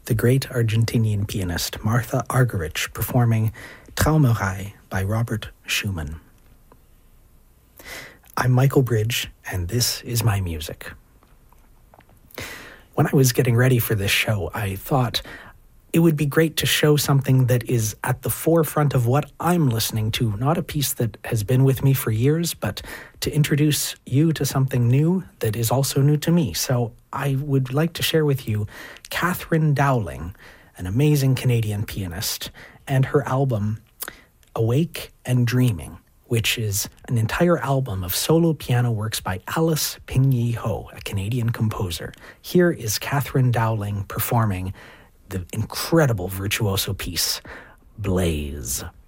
the great Argentinian pianist Martha Argerich performing Traumerei by Robert Schumann. I'm Michael Bridge, and this is my music. When I was getting ready for this show, I thought it would be great to show something that is at the forefront of what I'm listening to, not a piece that has been with me for years, but to introduce you to something new that is also new to me. So I would like to share with you Catherine Dowling, an amazing Canadian pianist, and her album Awake and Dreaming, which is an entire album of solo piano works by Alice Ping-Yi Ho, a Canadian composer. Here is Catherine Dowling performing the incredible virtuoso piece, Blaze.